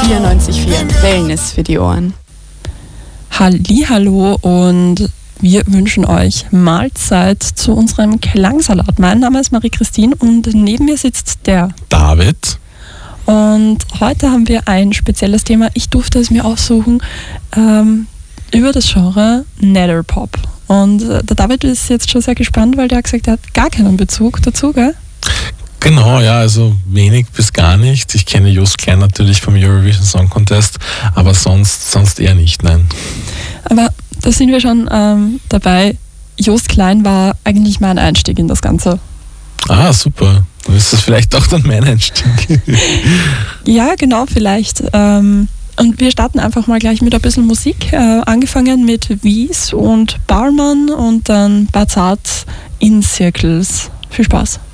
94.4 Wellness für die Ohren. Hallihallo und wir wünschen euch Mahlzeit zu unserem Klangsalat. Mein Name ist Marie-Christine und neben mir sitzt der David. Und heute haben wir ein spezielles Thema. Ich durfte es mir aussuchen über das Genre Netherpop. Und der David ist jetzt schon sehr gespannt, weil der hat gesagt, er hat gar keinen Bezug dazu, gell? Genau, ja, also wenig bis gar nicht. Ich kenne Jost Klein natürlich vom Eurovision Song Contest, aber sonst eher nicht, nein. Aber da sind wir schon dabei. Jost Klein war eigentlich mein Einstieg in das Ganze. Ah, super. Dann ist das vielleicht auch dann mein Einstieg. Ja, genau, vielleicht. Und wir starten einfach mal gleich mit ein bisschen Musik. Angefangen mit Wies und Barman und dann Bazart in Circles. Viel Spaß.